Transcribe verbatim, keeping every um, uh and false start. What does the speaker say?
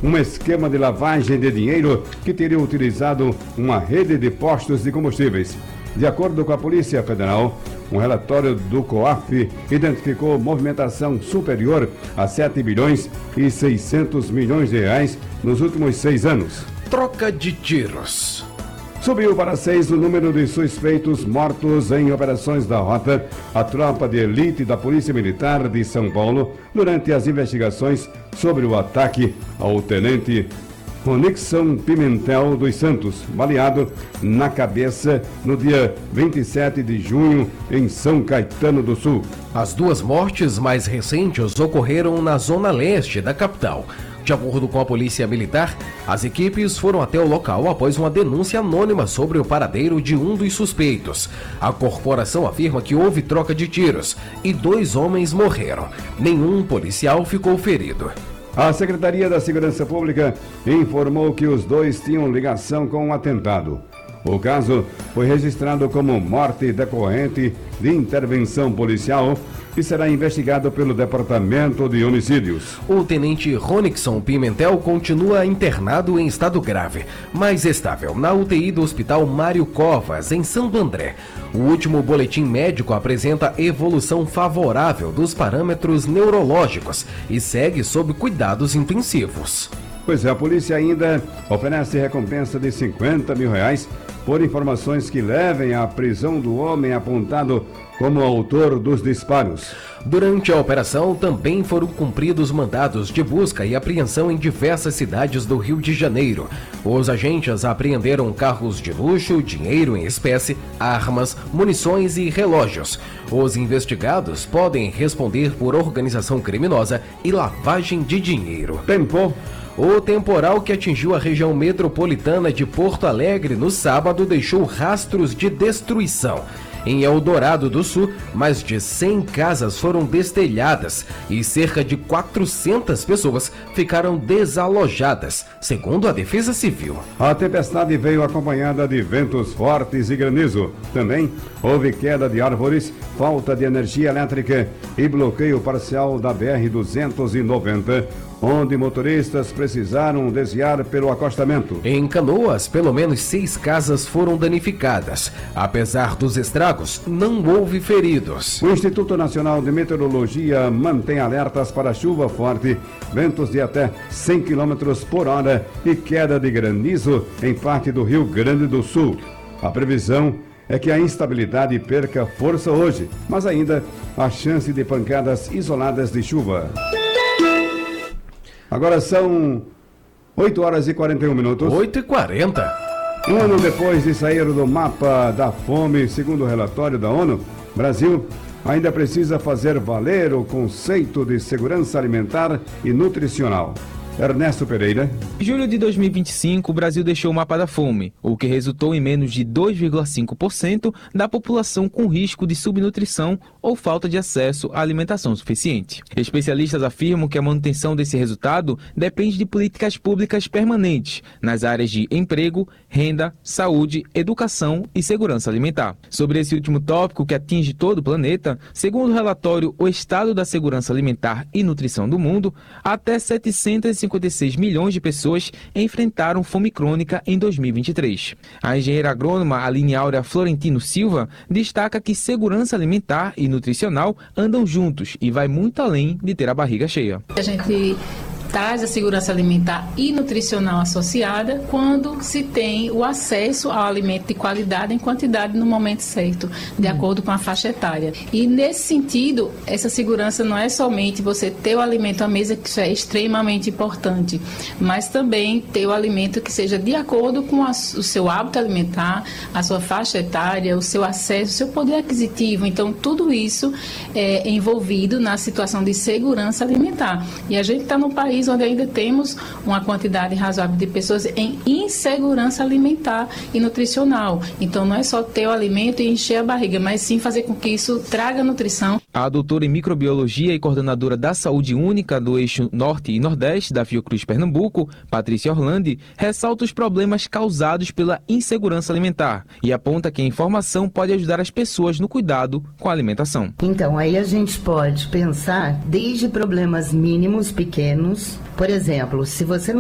um esquema de lavagem de dinheiro que teria utilizado uma rede de postos de combustíveis. De acordo com a Polícia Federal, um relatório do COAF identificou movimentação superior a sete bilhões e seiscentos milhões de reais nos últimos seis anos. Troca de tiros. Subiu para seis o número de suspeitos mortos em operações da Rota, a tropa de elite da Polícia Militar de São Paulo, durante as investigações sobre o ataque ao tenente Ronixon Pimentel dos Santos, baleado na cabeça no dia vinte e sete de junho em São Caetano do Sul. As duas mortes mais recentes ocorreram na zona leste da capital. De acordo com a Polícia Militar, as equipes foram até o local após uma denúncia anônima sobre o paradeiro de um dos suspeitos. A corporação afirma que houve troca de tiros e dois homens morreram. Nenhum policial ficou ferido. A Secretaria da Segurança Pública informou que os dois tinham ligação com um atentado. O caso foi registrado como morte decorrente de intervenção policial e será investigado pelo Departamento de Homicídios. O tenente Ronixon Pimentel continua internado em estado grave, mas estável, na U T I do Hospital Mário Covas, em Santo André. O último boletim médico apresenta evolução favorável dos parâmetros neurológicos e segue sob cuidados intensivos. Pois é, a polícia ainda oferece recompensa de cinquenta mil reais por informações que levem à prisão do homem apontado como autor dos disparos. Durante a operação, também foram cumpridos mandados de busca e apreensão em diversas cidades do Rio de Janeiro. Os agentes apreenderam carros de luxo, dinheiro em espécie, armas, munições e relógios. Os investigados podem responder por organização criminosa e lavagem de dinheiro. Tempo. O temporal que atingiu a região metropolitana de Porto Alegre no sábado deixou rastros de destruição. Em Eldorado do Sul, mais de cem casas foram destelhadas e cerca de quatrocentas pessoas ficaram desalojadas, segundo a Defesa Civil. A tempestade veio acompanhada de ventos fortes e granizo. Também houve queda de árvores, falta de energia elétrica e bloqueio parcial da B R duzentos e noventa, onde motoristas precisaram desviar pelo acostamento. Em Canoas, pelo menos seis casas foram danificadas. Apesar dos estragos, não houve feridos. O Instituto Nacional de Meteorologia mantém alertas para chuva forte, ventos de até cem quilômetros por hora e queda de granizo em parte do Rio Grande do Sul. A previsão é que a instabilidade perca força hoje, mas ainda há chance de pancadas isoladas de chuva. Agora são oito horas e quarenta e um minutos. oito e quarenta. Um ano depois de sair do mapa da fome, segundo o relatório da ONU, Brasil ainda precisa fazer valer o conceito de segurança alimentar e nutricional. Ernesto Pereira. Em julho de dois mil e vinte e cinco, o Brasil deixou o mapa da fome, o que resultou em menos de dois vírgula cinco por cento da população com risco de subnutrição ou falta de acesso à alimentação suficiente. Especialistas afirmam que a manutenção desse resultado depende de políticas públicas permanentes nas áreas de emprego, renda, saúde, educação e segurança alimentar. Sobre esse último tópico que atinge todo o planeta, segundo o relatório O Estado da Segurança Alimentar e Nutrição do Mundo, até setecentos e cinquenta e seis milhões de pessoas enfrentaram fome crônica em dois mil e vinte e três. A engenheira agrônoma Aline Áurea Florentino Silva destaca que segurança alimentar e nutricional andam juntos e vai muito além de ter a barriga cheia. A gente traz a segurança alimentar e nutricional associada quando se tem o acesso ao alimento de qualidade em quantidade no momento certo, de acordo com a faixa etária. E nesse sentido, essa segurança não é somente você ter o alimento à mesa, que isso é extremamente importante, mas também ter o alimento que seja de acordo com a, o seu hábito alimentar, a sua faixa etária, o seu acesso, o seu poder aquisitivo. Então, tudo isso é envolvido na situação de segurança alimentar. E a gente está num país onde ainda temos uma quantidade razoável de pessoas em insegurança alimentar e nutricional. Então, não é só ter o alimento e encher a barriga, mas sim fazer com que isso traga nutrição. A doutora em microbiologia e coordenadora da saúde única do eixo Norte e Nordeste da Fiocruz Pernambuco, Patrícia Orlandi, ressalta os problemas causados pela insegurança alimentar e aponta que a informação pode ajudar as pessoas no cuidado com a alimentação. Então, aí a gente pode pensar desde problemas mínimos, pequenos. Por exemplo, se você não